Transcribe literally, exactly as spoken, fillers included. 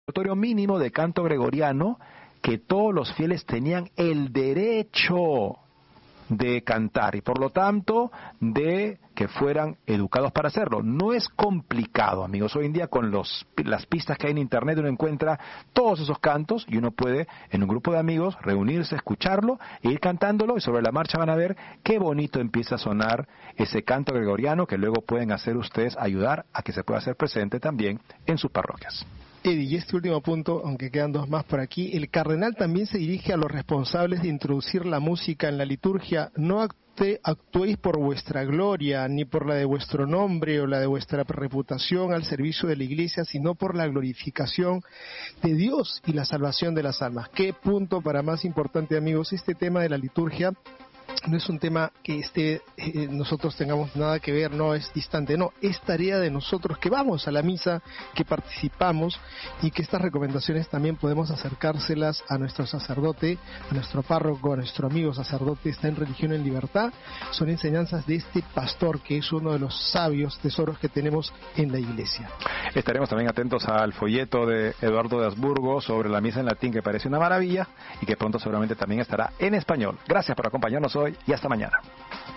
repertorio mínimo de canto gregoriano que todos los fieles tenían el derecho de cantar y por lo tanto de que fueran educados para hacerlo. No es complicado, amigos. Hoy en día con los, las pistas que hay en internet uno encuentra todos esos cantos y uno puede en un grupo de amigos reunirse, escucharlo e ir cantándolo y sobre la marcha van a ver qué bonito empieza a sonar ese canto gregoriano que luego pueden hacer ustedes ayudar a que se pueda hacer presente también en sus parroquias. Eddie, y este último punto, aunque quedan dos más por aquí, el cardenal también se dirige a los responsables de introducir la música en la liturgia. No acte, actuéis por vuestra gloria, ni por la de vuestro nombre o la de vuestra reputación al servicio de la iglesia, sino por la glorificación de Dios y la salvación de las almas. ¿Qué punto para más importante, amigos? Este tema de la liturgia no es un tema que esté, eh, nosotros tengamos nada que ver, no es distante, no, es tarea de nosotros que vamos a la misa, que participamos y que estas recomendaciones también podemos acercárselas a nuestro sacerdote, a nuestro párroco, a nuestro amigo sacerdote. Está en Religión en Libertad, son enseñanzas de este pastor que es uno de los sabios tesoros que tenemos en la iglesia. Estaremos también atentos al folleto de Eduardo de Habsburgo sobre la misa en latín, que parece una maravilla y que pronto seguramente también estará en español. Gracias por acompañarnos hoy y hasta mañana.